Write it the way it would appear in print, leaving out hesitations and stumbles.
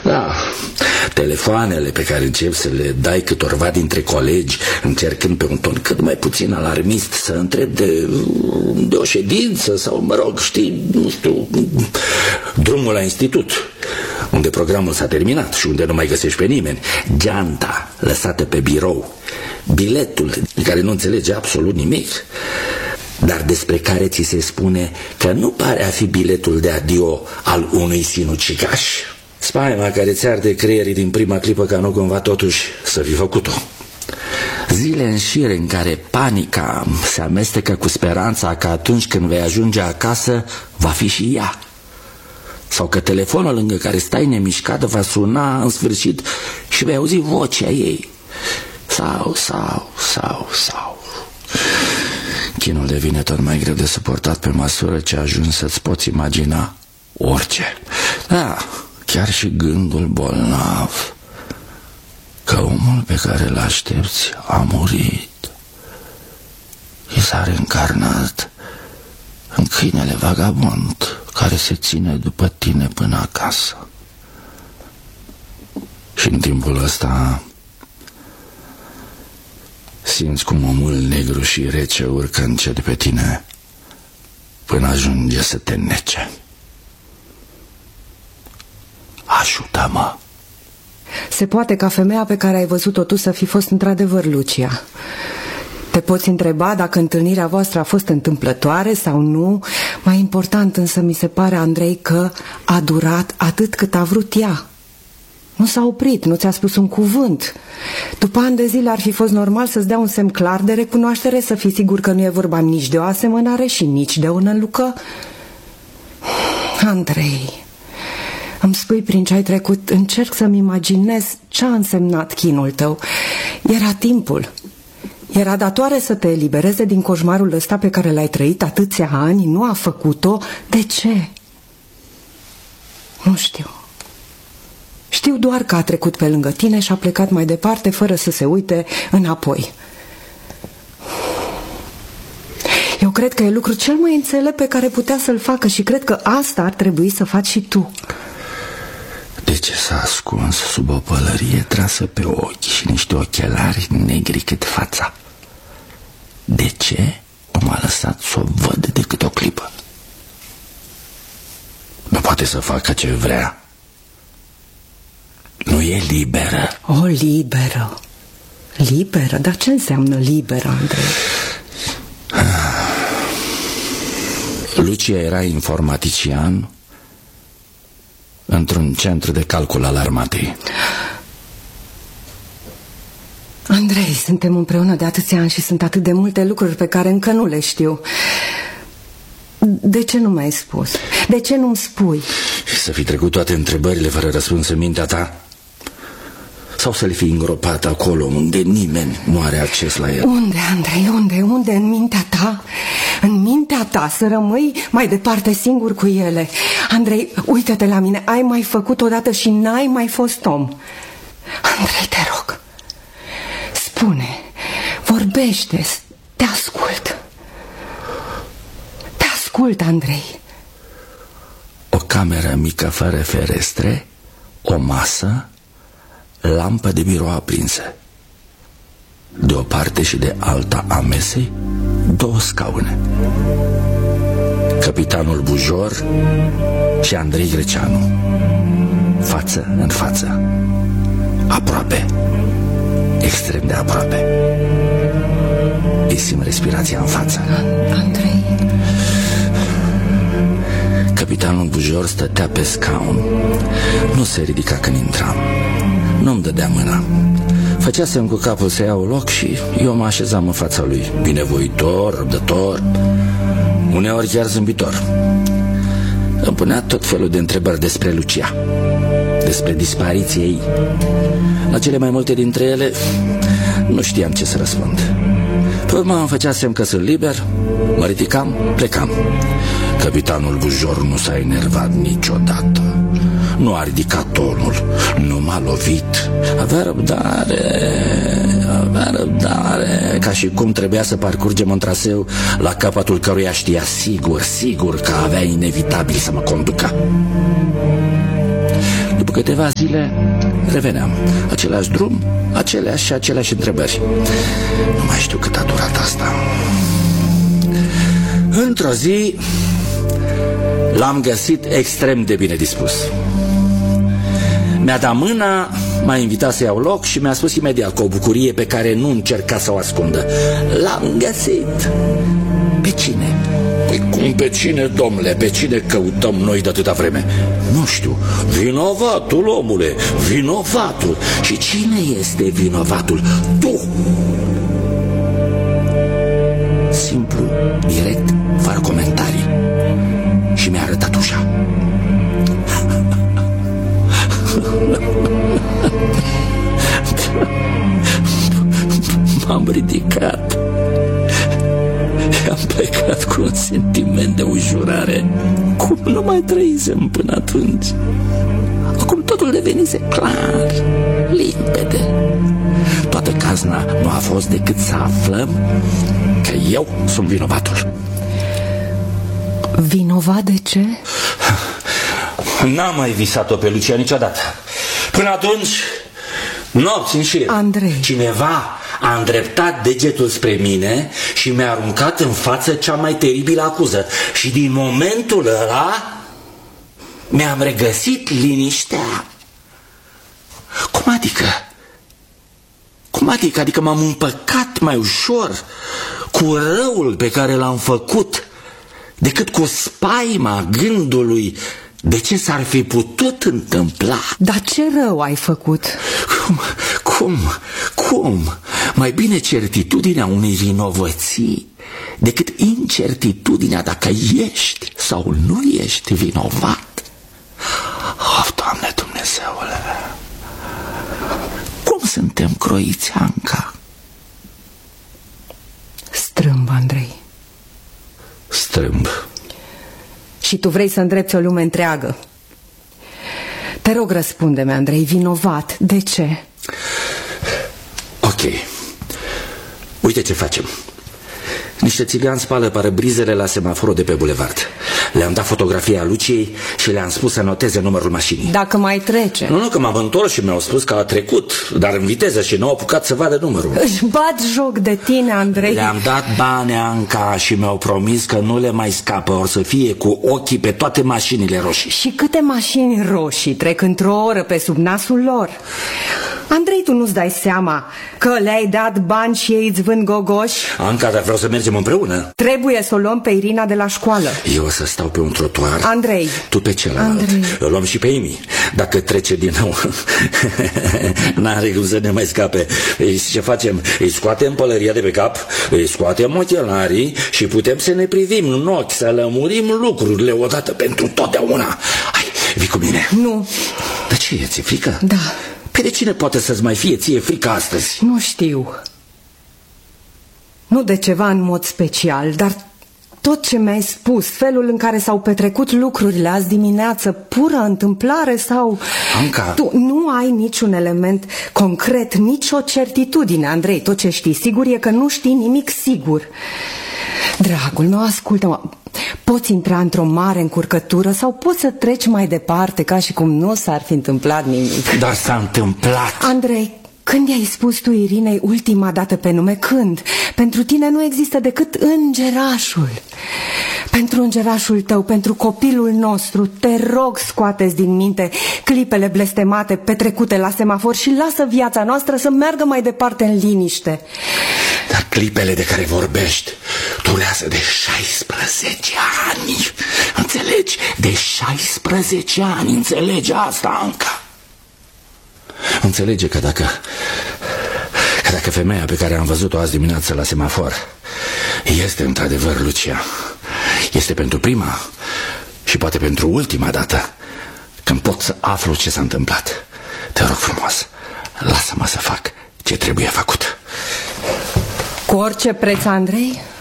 Da, telefoanele pe care începi să le dai câtorva dintre colegi, încercând pe un ton cât mai puțin alarmist să întrebi de o ședință sau, mă rog, știi, nu știu, drumul la institut, unde programul s-a terminat și unde nu mai găsești pe nimeni, geanta lăsată pe birou, biletul de care nu înțelegi absolut nimic, dar despre care ți se spune că nu pare a fi biletul de adio al unui sinucigaș. Spaima care ți arde creierii din prima clipă ca nu cumva totuși să fi făcut-o. Zile în șir în care panica se amestecă cu speranța că atunci când vei ajunge acasă va fi și ea. Sau că telefonul lângă care stai nemișcat va suna în sfârșit și vei auzi vocea ei. Sau. Chinul devine tot mai greu de suportat pe măsură ce ajungi să-ți poți imagina orice. Da, chiar și gândul bolnav că omul pe care îl aștepți a murit și s-a reîncarnat în câinele vagabond care se ține după tine până acasă. Și în timpul ăsta simți cum omul negru și rece urcă încet pe tine până ajunge să te nece. Ajută-mă! Se poate ca femeia pe care ai văzut-o tu să fi fost într-adevăr Lucia. Te poți întreba dacă întâlnirea voastră a fost întâmplătoare sau nu. Mai important însă mi se pare, Andrei, că a durat atât cât a vrut ea. Nu s-a oprit, nu ți-a spus un cuvânt. După ani de zile ar fi fost normal să-ți dea un semn clar de recunoaștere, să fii sigur că nu e vorba nici de o asemănare și nici de o nălucă. Andrei, îmi spui prin ce ai trecut, încerc să-mi imaginez ce a însemnat chinul tău. Era timpul. Era datoare să te elibereze din coșmarul ăsta pe care l-ai trăit atâția ani. Nu a făcut-o. De ce? Nu știu. Știu doar că a trecut pe lângă tine și a plecat mai departe fără să se uite înapoi. Eu cred că e lucrul cel mai înțelept pe care putea să-l facă și cred că asta ar trebui să faci și tu. De ce s-a ascuns sub o pălărie trasă pe ochi și niște ochelari negri cât fața? De ce nu m-a lăsat să o văd decât o clipă? Nu poate să facă ce vrea. Nu e liberă. O, liberă. Liberă? Dar ce înseamnă liberă, Andrei? Lucia era informatician într-un centru de calcul al armatei. Andrei, suntem împreună de atâția ani și sunt atât de multe lucruri pe care încă nu le știu. De ce nu mi-ai spus? De ce nu-mi spui? Și să fi trecut toate întrebările fără răspuns în mintea ta? Sau să le fi îngropat acolo unde nimeni nu are acces la el? Unde, Andrei, unde? În mintea ta? În mintea ta, să rămâi mai departe singur cu ele. Andrei, uită-te la mine. Ai mai făcut odată și n-ai mai fost om. Andrei, te rog, spune, vorbește, te ascult. Te ascult, Andrei. O cameră mică fără ferestre, o masă, lampă de birou aprinsă. De o parte și de alta a mesei, două scaune. Capitanul Bujor și Andrei Greceanu, față în față, aproape, extrem de aproape. Îi simt respirația în față. Andrei. Capitanul Bujor stătea pe scaun. Nu se ridica când intram. Nu-mi dădea mâna. Făcea semn cu capul să iau loc și eu mă așezam în fața lui, binevoitor, răbdător, uneori chiar zâmbitor. Îmi punea tot felul de întrebări despre Lucia, despre dispariția ei. La cele mai multe dintre ele nu știam ce să răspund. Pe urmă îmi făcea semn că sunt liber, mă ridicam, plecam. Capitanul Bujor nu s-a enervat niciodată. Nu a ridicat tonul, nu m-a lovit. Avea răbdare, ca și cum trebuia să parcurgem un traseu la capătul căruia știa sigur că avea inevitabil să mă conducă. După câteva zile reveneam. Același drum, aceleași întrebări. Nu mai știu cât a durat asta. Într-o zi l-am găsit extrem de bine dispus. Mi-a dat mâna, m-a invitat să iau loc și mi-a spus imediat, cu o bucurie pe care nu încerca să o ascundă: l-am găsit. Pe cine? Păi cum pe cine, domnule? Pe cine căutăm noi de atâta vreme? Nu știu. Vinovatul, omule, vinovatul. Și cine este vinovatul? Tu. Simplu, direct, fără comentarii. Și mi-a arătat ușa. M-am ridicat și am plecat cu un sentiment de ușurare cum nu mai trăisem până atunci. Acum totul devenise clar, limpede. Toată cazna nu a fost decât să aflăm că eu sunt vinovatul. Vinovat de ce? N-am mai visat-o pe Lucia niciodată. Până atunci, nopți în șir. Andrei. Cineva a îndreptat degetul spre mine și mi-a aruncat în față cea mai teribilă acuză. Și din momentul ăla mi-am regăsit liniștea. Cum adică? Cum adică? Adică m-am împăcat mai ușor cu răul pe care l-am făcut decât cu spaima gândului de ce s-ar fi putut întâmpla. Dar ce rău ai făcut? Cum? Mai bine certitudinea unei vinovății decât incertitudinea dacă ești sau nu ești vinovat. Oh, Doamne Dumnezeule, cum suntem croiți, Anca? Strâmb, Andrei. Strâmb. Și tu vrei să îndrepți o lume întreagă. Te rog, răspunde-mi, Andrei, vinovat. De ce? Ok. Uite ce facem. Niște țigani spală parabrizele la semaforul de pe bulevard. Le-am dat fotografia Luciei și le-am spus să noteze numărul mașinii. Dacă mai trece. Nu, că m-am întors și mi-au spus că a trecut, dar în viteză, și n-au apucat să vadă numărul. Își bat joc de tine, Andrei. Le-am dat bani, Anca, și mi-au promis că nu le mai scapă. Or să fie cu ochii pe toate mașinile roșii. Și câte mașini roșii trec într-o oră pe sub nasul lor? Andrei, tu nu-ți dai seama că le-ai dat bani și ei îți vând gogoși? Anca, dar vreau să mergem împreună. Trebuie să o luăm pe Irina de la școală. Eu o să stau pe un trotuar, Andrei. Tu pe celălalt. Andrei. O luăm și pe Amy. Dacă trece din nou, n-are cum să ne mai scape. Ce facem? Îi scoatem pălăria de pe cap, îi scoatem ochelarii și putem să ne privim în ochi, să lămurim lucrurile odată pentru totdeauna. Hai, vii cu mine. Nu. De ce e? Ți-e frică? Da. Pe de cine poate să-ți mai fie ție frică astăzi? Nu știu. Nu de ceva în mod special, dar tot ce mi-ai spus, felul în care s-au petrecut lucrurile azi dimineață, pură întâmplare sau... Anca... Tu nu ai niciun element concret, nicio certitudine, Andrei. Tot ce știi sigur e că nu știi nimic sigur. Dragul meu, ascultă-mă. Poți intra într-o mare încurcătură sau poți să treci mai departe ca și cum nu s-ar fi întâmplat nimic. Dar s-a întâmplat. Andrei, când i-ai spus tu Irinei ultima dată pe nume? Când? Pentru tine nu există decât îngerașul. Pentru îngerașul tău, pentru copilul nostru, te rog, scoateți din minte clipele blestemate petrecute la semafor și lasă viața noastră să meargă mai departe în liniște. Dar clipele de care vorbești durează de 16 ani. Înțelegi? De 16 ani. Înțelegi asta, Anca? Înțelege că dacă femeia pe care am văzut-o azi dimineață la semafor este într-adevăr Lucia, este pentru prima și poate pentru ultima dată când pot să aflu ce s-a întâmplat. Te rog frumos, lasă-mă să fac ce trebuie făcut. Cu orice preț, Andrei?